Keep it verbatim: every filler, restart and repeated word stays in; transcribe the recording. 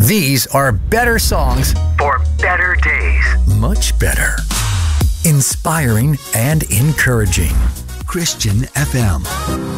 These are better songs for better days. Much better. Inspiring and encouraging. Christian F M.